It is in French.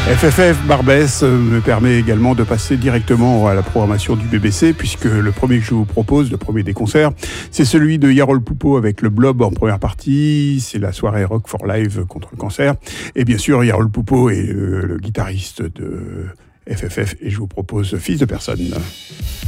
FFF Barbès me permet également de passer directement à la programmation du BBC, puisque le premier que je vous propose, le premier des concerts, c'est celui de Yarol Poupeau avec le Blob en première partie. C'est la soirée Rock for Live contre le cancer. Et bien sûr, Yarol Poupeau est le guitariste de FFF, et je vous propose Fils de personne.